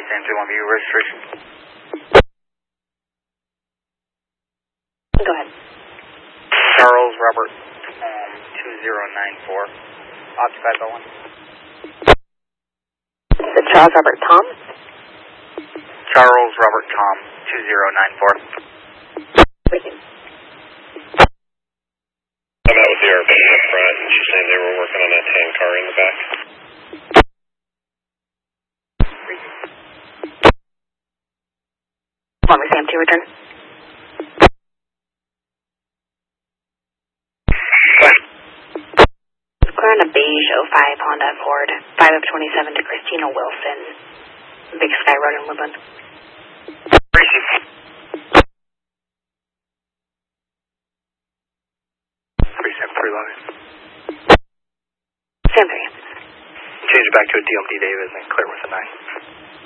Sam 21 view registration. Go ahead. Charles Robert Tom 2094. Occupied by 1. Is it Charles Robert Tom? Charles Robert Tom 2094. Waiting. I met with the RP up front, and she's saying they were working on that tan car in the back. Want me Sam to return? We're on a beige 05 Honda Accord, 5 of 27 to Christina Wilson, Big Sky Road in Woodland. Precinct 3 loaded. Sam 3. Change it back to a DLD Davis and clear with a 9.